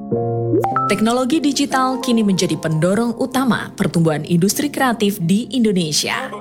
Teknologi digital kini menjadi pendorong utama pertumbuhan industri kreatif di Indonesia.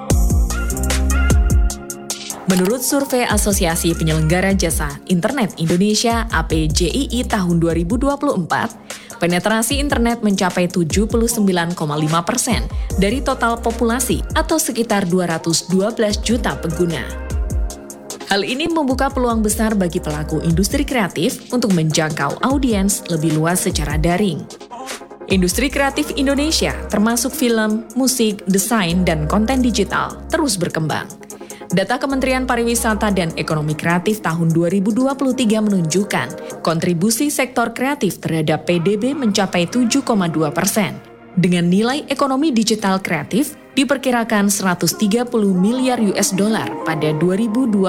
Menurut survei Asosiasi Penyelenggara Jasa Internet Indonesia (APJII) tahun 2024, penetrasi internet mencapai 79,5% dari total populasi atau sekitar 212 juta pengguna. Hal ini membuka peluang besar bagi pelaku industri kreatif untuk menjangkau audiens lebih luas secara daring. Industri kreatif Indonesia, termasuk film, musik, desain, dan konten digital, terus berkembang. Data Kementerian Pariwisata dan Ekonomi Kreatif tahun 2023 menunjukkan kontribusi sektor kreatif terhadap PDB mencapai 7,2%. Dengan nilai ekonomi digital kreatif diperkirakan 130 miliar US dollar pada 2025.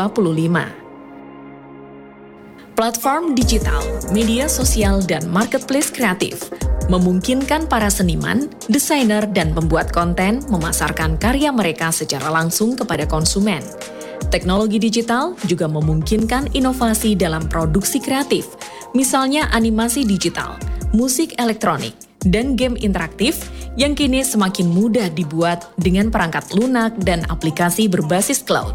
Platform digital, media sosial, dan marketplace kreatif memungkinkan para seniman, desainer, dan pembuat konten memasarkan karya mereka secara langsung kepada konsumen. Teknologi digital juga memungkinkan inovasi dalam produksi kreatif, misalnya animasi digital, musik elektronik, dan game interaktif yang kini semakin mudah dibuat dengan perangkat lunak dan aplikasi berbasis cloud.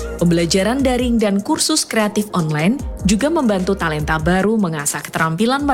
Pembelajaran daring dan kursus kreatif online juga membantu talenta baru mengasah keterampilan